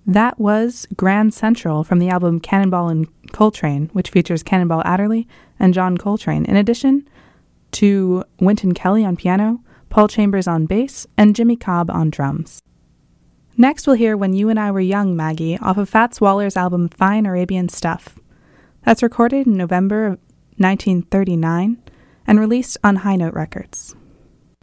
That was Grand Central from the album Cannonball and Coltrane, which features Cannonball Adderley and John Coltrane, in addition to Wynton Kelly on piano, Paul Chambers on bass, and Jimmy Cobb on drums. Next we'll hear When You and I Were Young, Maggie, off of Fats Waller's album Fine Arabian Stuff. That's recorded in November of 1939 and released on High Note Records.